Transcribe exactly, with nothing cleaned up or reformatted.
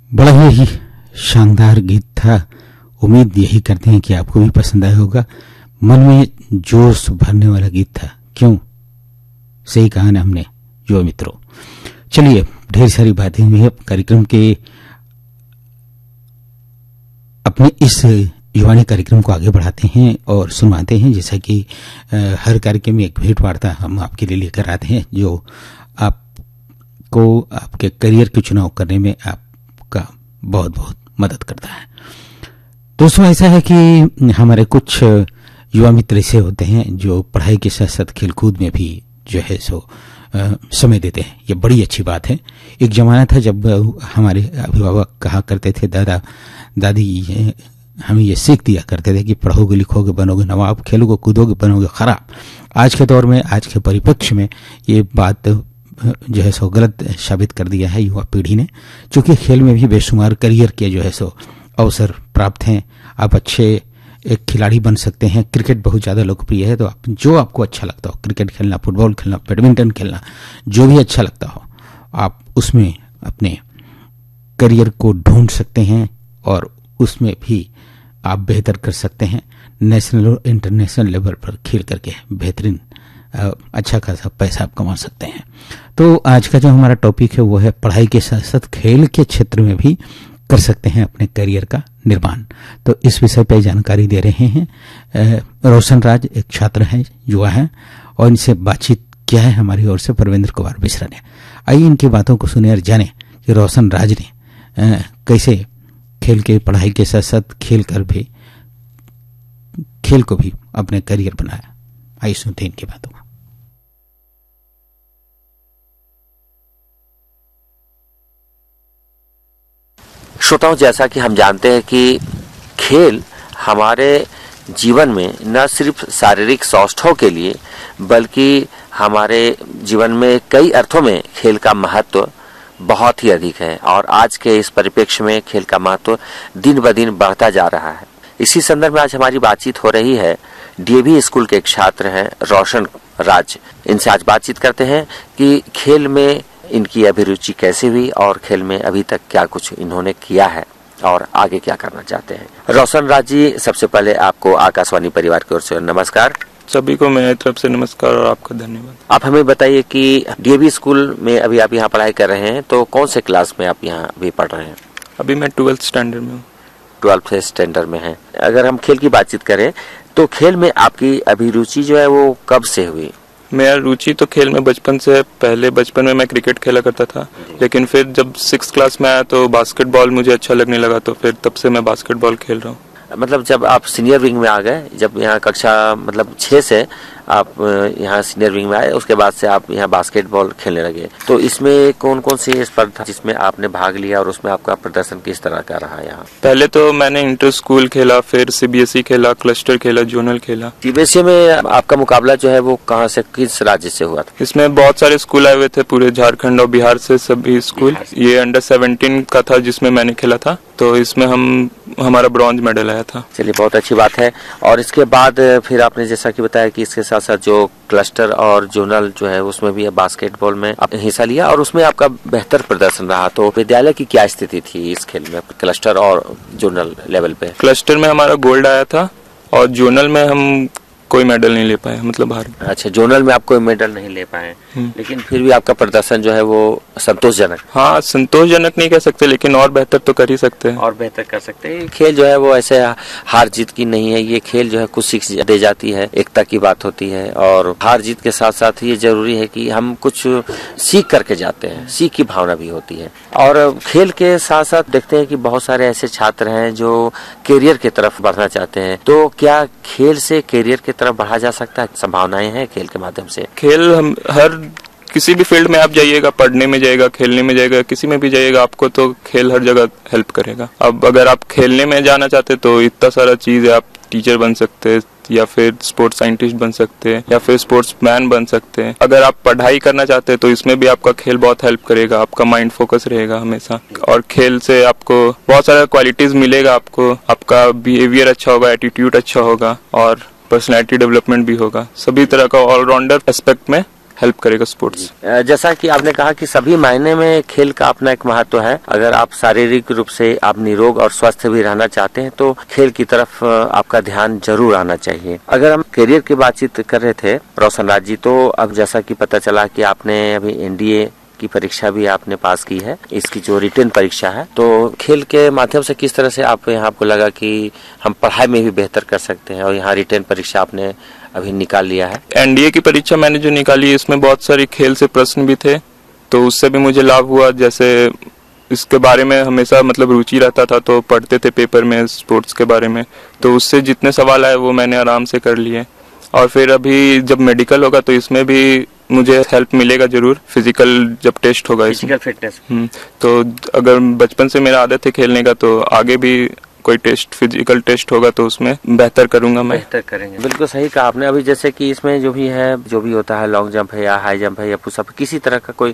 बड़ा ही शानदार गीत था। उम्मीद यही करते हैं कि आपको भी पसंद आया होगा। मन में जोश भरने वाला गीत था, क्यों? सही कहा ना हमने युवा मित्रों। चलिए, ढेर सारी बातें हुई है कार्यक्रम के। अपने इस युवानी कार्यक्रम को आगे बढ़ाते हैं और सुनवाते हैं, जैसा कि हर कार्यक्रम में एक भेंट वार्ता हम आपके लिए लेकर आते हैं, जो आपको आपके करियर के चुनाव करने में आपका बहुत बहुत मदद करता है। दोस्तों, ऐसा है कि हमारे कुछ युवा मित्र ऐसे होते हैं जो पढ़ाई के साथ साथ खेलकूद में भी जो है सो आ, समय देते हैं। ये बड़ी अच्छी बात है। एक जमाना था जब हमारे अभिभावक कहा करते थे, दादा दादी हमें ये सीख दिया करते थे कि पढ़ोगे लिखोगे बनोगे नवाब, खेलोगे कूदोगे बनोगे खराब। आज के दौर में, आज के परिप्रेक्ष्य में ये बात जो है सो गलत साबित कर दिया है युवा पीढ़ी ने, क्योंकि खेल में भी बेशुमार करियर के जो है सो अवसर प्राप्त हैं। आप अच्छे एक खिलाड़ी बन सकते हैं। क्रिकेट बहुत ज्यादा लोकप्रिय है, तो आप जो आपको अच्छा लगता हो, क्रिकेट खेलना, फुटबॉल खेलना, बैडमिंटन खेलना, जो भी अच्छा लगता हो, आप उसमें अपने करियर को ढूंढ सकते हैं और उसमें भी आप बेहतर कर सकते हैं। नेशनल और इंटरनेशनल लेवल पर खेल करके बेहतरीन अच्छा खासा पैसा आप कमा सकते हैं। तो आज का जो हमारा टॉपिक है वो है पढ़ाई के साथ साथ खेल के क्षेत्र में भी कर सकते हैं अपने करियर का निर्माण। तो इस विषय पर जानकारी दे रहे हैं रोशन राज, एक छात्र हैं, युवा हैं, और इनसे बातचीत किया है हमारी ओर से परवेंद्र कुमार मिश्रा ने। आइए इनकी बातों को सुने और जाने कि रोशन राज ने कैसे खेल के पढ़ाई के साथ साथ खेल कर भी खेल को भी अपने करियर बनाया। आइए सुनते हैं इनकी बातों को। श्रोताओं, जैसा कि हम जानते हैं कि खेल हमारे जीवन में न सिर्फ शारीरिक स्वास्थ्य के लिए बल्कि हमारे जीवन में कई अर्थों में खेल का महत्व बहुत ही अधिक है, और आज के इस परिप्रेक्ष्य में खेल का महत्व दिन ब दिन बढ़ता जा रहा है। इसी संदर्भ में आज हमारी बातचीत हो रही है। डीएवी स्कूल के एक छात्र हैं रोशन राज। इनसे आज बातचीत करते हैं कि खेल में इनकी अभिरुचि कैसे हुई और खेल में अभी तक क्या कुछ इन्होंने किया है और आगे क्या करना चाहते हैं। रोशन राज जी, सबसे पहले आपको आकाशवाणी परिवार की ओर से नमस्कार। सभी को मेरी तरफ से नमस्कार और आपका धन्यवाद। आप हमें बताइए कि डीएवी स्कूल में अभी आप यहाँ पढ़ाई कर रहे हैं, तो कौन से क्लास में आप यहाँ अभी पढ़ रहे हैं? अभी मैं ट्वेल्थ स्टैंडर्ड में हूँ। ट्वेल्थ स्टैंडर्ड में है। अगर हम खेल की बातचीत करें तो खेल में आपकी अभिरुचि जो है वो कब से हुई? मेरा रुचि तो खेल में बचपन से, पहले बचपन में मैं क्रिकेट खेला करता था, लेकिन फिर जब सिक्स क्लास में आया तो बास्केटबॉल मुझे अच्छा लगने लगा, तो फिर तब से मैं बास्केटबॉल खेल रहा हूँ। मतलब जब आप सीनियर विंग में आ गए, जब यहाँ कक्षा मतलब छह से आप यहाँ सीनियर विंग में आए, उसके बाद से आप यहाँ बास्केटबॉल खेलने लगे, तो इसमें कौन कौन सी स्पर्धा जिसमें आपने भाग लिया और उसमें आपका प्रदर्शन किस तरह का रहा? यहाँ पहले तो मैंने इंटर स्कूल खेला, फिर सीबीएसई खेला, क्लस्टर खेला, जोनल खेला। सीबीएसई में आपका मुकाबला जो है वो कहाँ से, किस राज्य से हुआ था? इसमें बहुत सारे स्कूल आए हुए थे, पूरे झारखंड और बिहार से सभी स्कूल। ये अंडर सेवेंटीन का था जिसमें मैंने खेला था, तो इसमें हम हमारा ब्रॉन्ज मेडल आया था। चलिए, बहुत अच्छी बात है। और इसके बाद फिर आपने जैसा कि बताया कि इसके साथ साथ जो क्लस्टर और जोनल जो है उसमें भी बास्केटबॉल में आपने हिस्सा लिया और उसमें आपका बेहतर प्रदर्शन रहा, तो विद्यालय की क्या स्थिति थी इस खेल में, क्लस्टर और जोनल लेवल पे? क्लस्टर में हमारा गोल्ड आया था और जोनल में हम कोई मेडल नहीं ले पाए, मतलब हार। अच्छा, जोनल में आप कोई मेडल नहीं ले पाए, लेकिन फिर भी आपका प्रदर्शन जो है वो संतोषजनक। हाँ, संतोषजनक नहीं कह सकते, लेकिन और बेहतर तो कर ही सकते हैं। और बेहतर कर सकते हैं। खेल जो है वो ऐसे हार जीत की नहीं है, ये खेल जो है कुछ सीख दे जाती है, एकता की बात होती है, और हार जीत के साथ साथ ये जरूरी है कि हम कुछ सीख करके जाते हैं, सीख की भावना भी होती है। और खेल के साथ साथ देखते हैं कि बहुत सारे ऐसे छात्र हैं जो करियर की तरफ बढ़ना चाहते हैं, तो क्या खेल से करियर के तरफ बढ़ा जा सकता है? संभावनाएं हैं खेल के माध्यम से? खेल हम हर किसी भी फील्ड में आप जाइएगा, पढ़ने में जाइएगा, खेलने में जाइएगा, किसी में भी जाइएगा, आपको तो खेल हर जगह हेल्प करेगा। अब अगर आप खेलने में जाना चाहते तो इतना सारा चीज है, आप टीचर बन सकते हैं या फिर स्पोर्ट्स साइंटिस्ट बन सकते हैं या फिर स्पोर्ट्स मैन बन सकते हैं। अगर आप पढ़ाई करना चाहते हैं तो इसमें भी आपका खेल बहुत हेल्प करेगा, आपका माइंड फोकस रहेगा हमेशा, और खेल से आपको बहुत सारा क्वालिटीज मिलेगा। आपको आपका बिहेवियर अच्छा होगा, एटीट्यूड अच्छा होगा और पर्सनैलिटी डेवलपमेंट भी होगा। सभी तरह का ऑलराउंडर एस्पेक्ट में हेल्प करेगा स्पोर्ट्स। जैसा कि आपने कहा कि सभी मायने में खेल का अपना एक महत्व है। अगर आप शारीरिक रूप से आप निरोग और स्वस्थ भी रहना चाहते हैं तो खेल की तरफ आपका ध्यान जरूर आना चाहिए। अगर हम करियर की बातचीत कर रहे थे रोशन राज जी, तो अब जैसा कि पता चला कि आपने अभी एनडीए की परीक्षा भी आपने पास की है, इसकी जो रिटन परीक्षा है, तो खेल के माध्यम से किस तरह से आप यहाँ आपको लगा कि हम पढ़ाई में भी बेहतर कर सकते हैं और यहाँ रिटन परीक्षा आपने अभी निकाल लिया है? एनडीए की परीक्षा मैंने जो निकाली इसमें बहुत सारी खेल से प्रश्न भी थे, तो उससे भी मुझे लाभ हुआ। जैसे इसके बारे में हमेशा मतलब रुचि रहता था तो पढ़ते थे पेपर में स्पोर्ट्स के बारे में, तो उससे जितने सवाल आए वो मैंने आराम से कर लिए। और फिर अभी जब मेडिकल होगा तो इसमें भी मुझे हेल्प मिलेगा जरूर, फिजिकल जब टेस्ट होगा, फिजिकल फिटनेस। हम्म तो अगर बचपन से मेरा आदत है खेलने का तो आगे भी कोई टेस्ट फिजिकल टेस्ट होगा तो उसमें बेहतर करूंगा मैं। बेहतर करेंगे, बिल्कुल सही कहा आपने। अभी जैसे कि इसमें जो भी है, जो भी होता है, लॉन्ग जंप है या हाई जंप है या पुशअप, किसी तरह का कोई